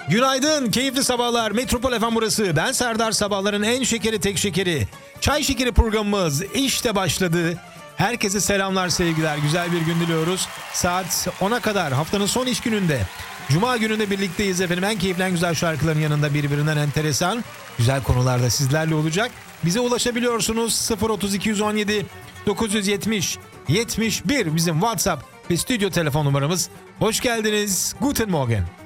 Günaydın, keyifli sabahlar. Metropol FM burası. Ben Serdar, sabahların en şekeri tek şekeri. Çay Şekeri programımız işte başladı. Herkese selamlar, sevgiler. Güzel bir gün diliyoruz. Saat 10'a kadar haftanın son iş gününde. Cuma gününde birlikteyiz efendim. En keyifli, en güzel şarkıların yanında birbirinden enteresan güzel konularda sizlerle olacak. Bize ulaşabiliyorsunuz. 03217 970 71 bizim WhatsApp ve stüdyo telefon numaramız. Hoş geldiniz. Guten Morgen.